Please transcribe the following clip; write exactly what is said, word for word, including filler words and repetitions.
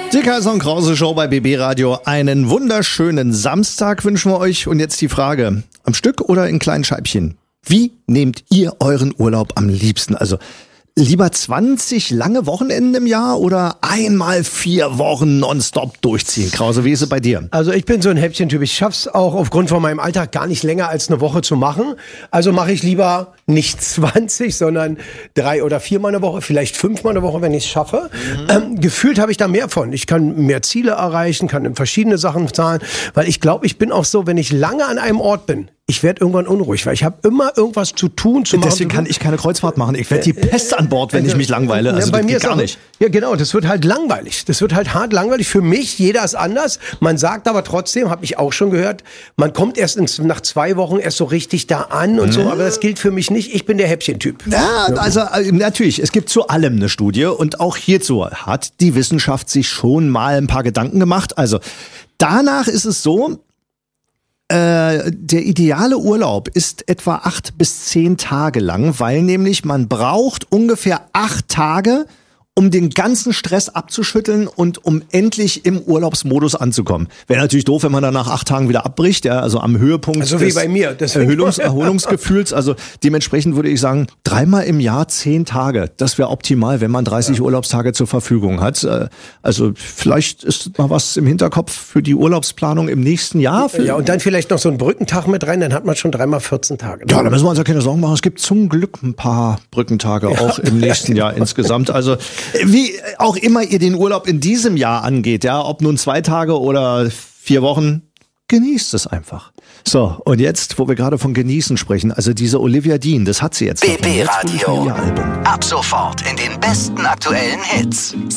Die Kaiser und Krause Show bei B B Radio. Einen wunderschönen Samstag wünschen wir euch. Und jetzt die Frage, am Stück oder in kleinen Scheibchen? Wie nehmt ihr euren Urlaub am liebsten? Also lieber zwanzig lange Wochenenden im Jahr oder einmal vier Wochen nonstop durchziehen? Krause, wie ist es bei dir? Also ich bin so ein Häppchentyp. Ich schaff's auch aufgrund von meinem Alltag gar nicht länger als eine Woche zu machen. Also mache ich lieber nicht zwanzig, sondern drei oder viermal eine Woche, vielleicht fünfmal eine Woche, wenn ich es schaffe. Mhm. Ähm, gefühlt habe ich da mehr von. Ich kann mehr Ziele erreichen, kann verschiedene Sachen zahlen, weil ich glaube, ich bin auch so, wenn ich lange an einem Ort bin, ich werde irgendwann unruhig, weil ich habe immer irgendwas zu tun, zu machen. Deswegen kann ich keine Kreuzfahrt machen. Ich werde die Pest an Bord, wenn ich mich langweile. Also ja, bei das mir geht ist gar auch, nicht. Ja, genau. Das wird halt langweilig. Das wird halt hart langweilig für mich. Jeder ist anders. Man sagt aber trotzdem, habe ich auch schon gehört, man kommt erst ins, nach zwei Wochen erst so richtig da an und mhm. so. Aber das gilt für mich nicht. Ich bin der Häppchentyp. Ja, also äh, natürlich. Es gibt zu allem eine Studie und auch hierzu hat die Wissenschaft sich schon mal ein paar Gedanken gemacht. Also danach ist es so, Äh, der ideale Urlaub ist etwa acht bis zehn Tage lang, weil nämlich man braucht ungefähr acht Tage, um den ganzen Stress abzuschütteln und um endlich im Urlaubsmodus anzukommen. Wäre natürlich doof, wenn man dann nach acht Tagen wieder abbricht, ja, also am Höhepunkt also des wie bei mir, Erholungs- Erholungsgefühls. Also dementsprechend würde ich sagen, dreimal im Jahr zehn Tage. Das wäre optimal, wenn man dreißig ja. Urlaubstage zur Verfügung hat. Also vielleicht ist mal was im Hinterkopf für die Urlaubsplanung im nächsten Jahr. Ja, und dann vielleicht noch so einen Brückentag mit rein, dann hat man schon dreimal vierzehn Tage. Ja, da müssen wir uns ja keine Sorgen machen. Es gibt zum Glück ein paar Brückentage ja. auch im nächsten Jahr insgesamt. Also wie auch immer ihr den Urlaub in diesem Jahr angeht, ja, ob nun zwei Tage oder vier Wochen, genießt es einfach. So, und jetzt, wo wir gerade von genießen sprechen, also diese Olivia Dean, das hat sie jetzt. B B Radio. Ab sofort in den besten aktuellen Hits.